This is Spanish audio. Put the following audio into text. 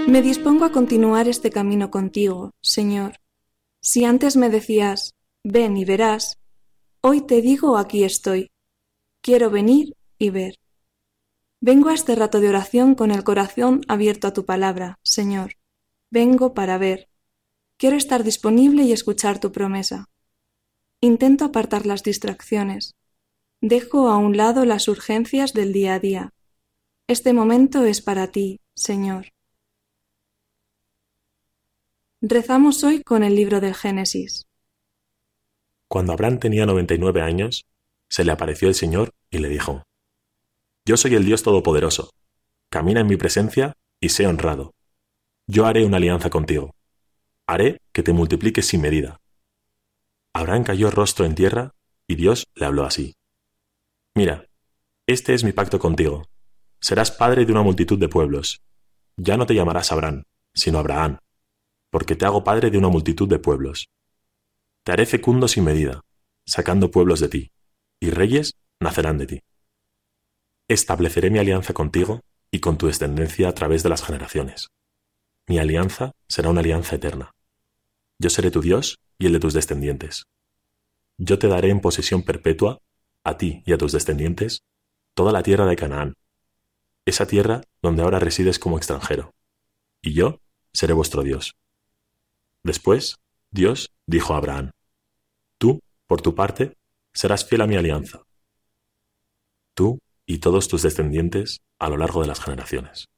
Me dispongo a continuar este camino contigo, Señor. Si antes me decías, ven y verás, hoy te digo, aquí estoy. Quiero venir y ver. Vengo a este rato de oración con el corazón abierto a tu palabra, Señor. Vengo para ver. Quiero estar disponible y escuchar tu promesa. Intento apartar las distracciones. Dejo a un lado las urgencias del día a día. Este momento es para ti, Señor. Rezamos hoy con el libro del Génesis. Cuando Abraham tenía 99 años, se le apareció el Señor y le dijo: Yo soy el Dios Todopoderoso. Camina en mi presencia y sé honrado. Yo haré una alianza contigo. Haré que te multipliques sin medida. Abraham cayó rostro en tierra y Dios le habló así: Mira, este es mi pacto contigo. Serás padre de una multitud de pueblos. Ya no te llamarás Abraham, sino Abraham, porque te hago padre de una multitud de pueblos. Te haré fecundo sin medida, sacando pueblos de ti, y reyes nacerán de ti. Estableceré mi alianza contigo y con tu descendencia a través de las generaciones. Mi alianza será una alianza eterna. Yo seré tu Dios y el de tus descendientes. Yo te daré en posesión perpetua, a ti y a tus descendientes, toda la tierra de Canaán, esa tierra donde ahora resides como extranjero, y yo seré vuestro Dios. Después, Dios dijo a Abraham: Tú, por tu parte, serás fiel a mi alianza. Tú y todos tus descendientes a lo largo de las generaciones.